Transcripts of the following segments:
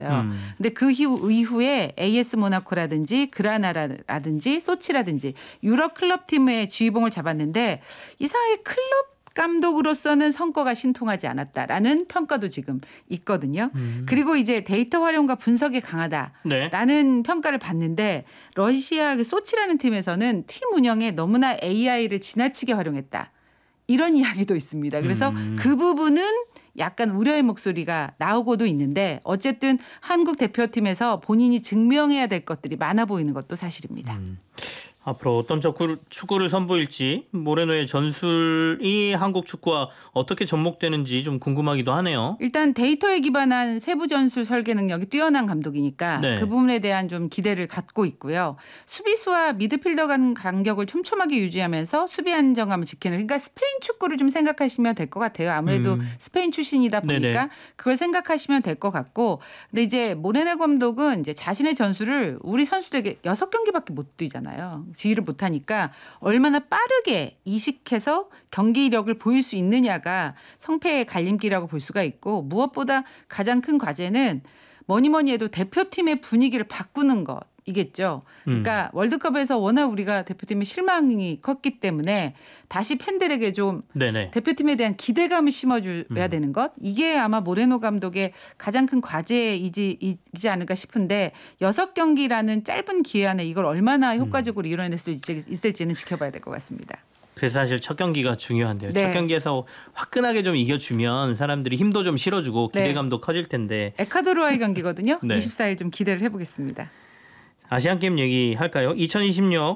근데 그 이후에 AS 모나코라든지 그라나라든지 소치라든지 유럽 클럽 팀의 지휘봉을 잡았는데 이상하게 클럽 감독으로서는 성과가 신통하지 않았다라는 평가도 지금 있거든요. 그리고 이제 데이터 활용과 분석이 강하다라는 평가를 받는데 러시아 그 소치라는 팀에서는 팀 운영에 너무나 AI를 지나치게 활용했다. 이런 이야기도 있습니다. 그래서 그 부분은 약간 우려의 목소리가 나오고도 있는데 어쨌든 한국 대표팀에서 본인이 증명해야 될 것들이 많아 보이는 것도 사실입니다. 앞으로 어떤 축구를 선보일지 모레노의 전술이 한국 축구와 어떻게 접목되는지 좀 궁금하기도 하네요. 일단 데이터에 기반한 세부 전술 설계 능력이 뛰어난 감독이니까 네. 그 부분에 대한 좀 기대를 갖고 있고요. 수비수와 미드필더 간 간격을 촘촘하게 유지하면서 수비 안정감을 지키는 그러니까 스페인 축구를 좀 생각하시면 될 것 같아요. 아무래도 스페인 출신이다 보니까 네네. 그걸 생각하시면 될 것 같고 근데 이제 모레노 감독은 이제 자신의 전술을 우리 선수들에게 6경기밖에 못 뛰잖아요. 지휘를 못하니까 얼마나 빠르게 이식해서 경기력을 보일 수 있느냐가 성패의 갈림길이라고 볼 수가 있고 무엇보다 가장 큰 과제는 뭐니 해도 대표팀의 분위기를 바꾸는 것. 이겠죠. 그러니까 월드컵에서 워낙 우리가 대표팀의 실망이 컸기 때문에 다시 팬들에게 좀 네네. 대표팀에 대한 기대감을 심어줘야 되는 것. 이게 아마 모레노 감독의 가장 큰 과제이지 않을까 싶은데 6경기라는 짧은 기회 안에 이걸 얼마나 효과적으로 이뤄낼 수 있을지는 지켜봐야 될 것 같습니다. 그래서 사실 첫 경기가 중요한데요. 네. 첫 경기에서 화끈하게 좀 이겨주면 사람들이 힘도 좀 실어주고 네. 기대감도 커질 텐데. 에콰도르와의 경기거든요. 네. 24일 좀 기대를 해보겠습니다. 아시안게임 얘기할까요? 2026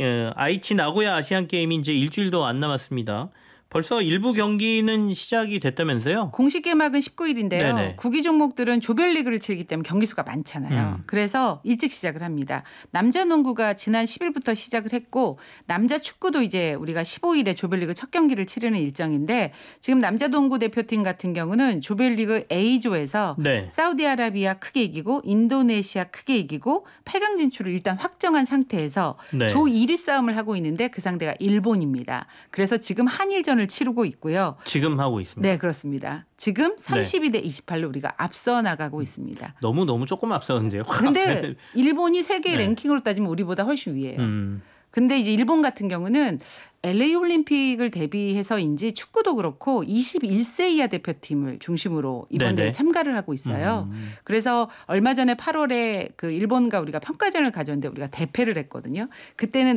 아이치 나고야 아시안게임이 이제 일주일도 안 남았습니다. 벌써 일부 경기는 시작이 됐다면서요? 공식 개막은 19일인데요. 네네. 구기 종목들은 조별리그를 치르기 때문에 경기 수가 많잖아요. 그래서 일찍 시작을 합니다. 남자 농구가 지난 10일부터 시작을 했고 남자 축구도 이제 우리가 15일에 조별리그 첫 경기를 치르는 일정인데 지금 남자 농구 대표팀 같은 경우는 조별리그 A조에서 네. 사우디아라비아 크게 이기고 인도네시아 크게 이기고 8강 진출을 일단 확정한 상태에서 네. 조 1위 싸움을 하고 있는데 그 상대가 일본입니다. 그래서 지금 한일전을 치르고 있고요. 지금 하고 있습니다. 네, 그렇습니다. 지금 32대 28로 우리가 앞서 나가고 있습니다. 너무 조금 앞서는데요. 근데 일본이 세계 네. 랭킹으로 따지면 우리보다 훨씬 위예요. 음. 근데 이제 일본 같은 경우는 LA 올림픽을 대비해서인지 축구도 그렇고 21세 이하 대표팀을 중심으로 이번 대회에 참가를 하고 있어요. 그래서 얼마 전에 8월에 그 일본과 우리가 평가전을 가졌는데 우리가 대패를 했거든요. 그때는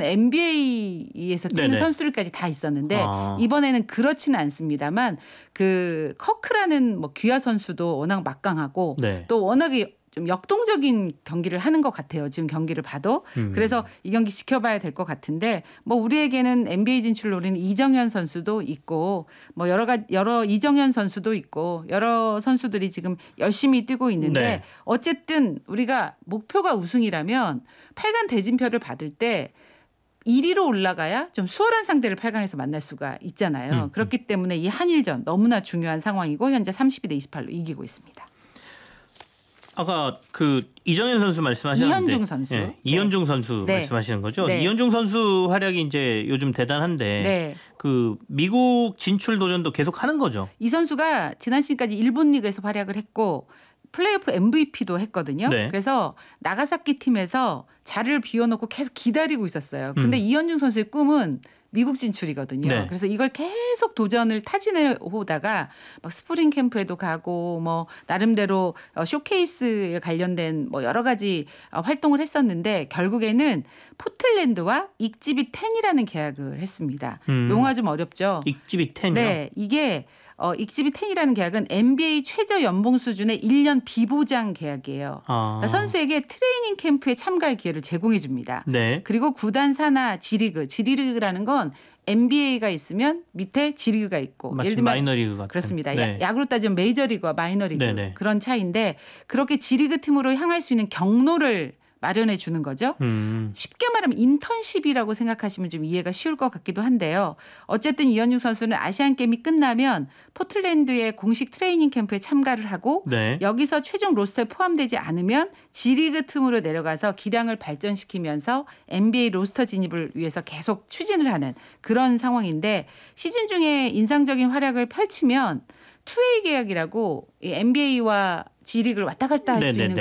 NBA에서 뛰는 네네. 선수들까지 다 있었는데 이번에는 그렇지는 않습니다만 그 커크라는 뭐 귀화 선수도 워낙 막강하고 네. 또 워낙에 좀 역동적인 경기를 하는 것 같아요. 지금 경기를 봐도. 그래서 이 경기 지켜봐야 될 것 같은데 뭐 우리에게는 NBA 진출을 노리는 이정현 선수도 있고 뭐 여러 이정현 선수도 있고 여러 선수들이 지금 열심히 뛰고 있는데 네. 어쨌든 우리가 목표가 우승이라면 8강 대진표를 받을 때 1위로 올라가야 좀 수월한 상대를 8강에서 만날 수가 있잖아요. 그렇기 때문에 이 한일전 너무나 중요한 상황이고 현재 32대 28로 이기고 있습니다. 아까 그 이정현 선수 말씀하셨는데 이현중 선수. 네, 이현중 선수 네. 말씀하시는 거죠? 네. 이현중 선수 활약이 이제 요즘 대단한데 네. 그 미국 진출 도전도 계속 하는 거죠? 이 선수가 지난 시즌까지 일본 리그에서 활약을 했고 플레이오프 MVP도 했거든요. 네. 그래서 나가사키 팀에서 자리를 비워놓고 계속 기다리고 있었어요. 근데 이현중 선수의 꿈은 미국 진출이거든요. 네. 그래서 이걸 계속 도전을 타진을 오다가 막 스프링 캠프에도 가고 뭐 나름대로 쇼케이스에 관련된 뭐 여러 가지 활동을 했었는데 결국에는 포틀랜드와 익지비 10이라는 계약을 했습니다. 용어가 좀 어렵죠. 익지비 10이요? 네, 이게 익지비 10이라는 계약은 NBA 최저 연봉 수준의 1년 비보장 계약이에요. 그러니까 선수에게 트레이닝 캠프에 참가할 기회를 제공해 줍니다. 네. 그리고 구단 산하 G리그라는 건 NBA가 있으면 밑에 G리그가 있고 마치 예를 들면 마이너리그 같은. 그렇습니다. 네. 야구로 따지면 메이저리그와 마이너리그 네네. 그런 차이인데 그렇게 G리그 팀으로 향할 수 있는 경로를 마련해 주는 거죠. 쉽게 말하면 인턴십이라고 생각하시면 좀 이해가 쉬울 것 같기도 한데요. 어쨌든 이현중 선수는 아시안게임이 끝나면 포틀랜드의 공식 트레이닝 캠프에 참가를 하고 네. 여기서 최종 로스터에 포함되지 않으면 G리그 틈으로 내려가서 기량을 발전시키면서 NBA 로스터 진입을 위해서 계속 추진을 하는 그런 상황인데 시즌 중에 인상적인 활약을 펼치면 투웨이 계약이라고 이 NBA와 G리그를 왔다 갔다 할 수 네네네. 있는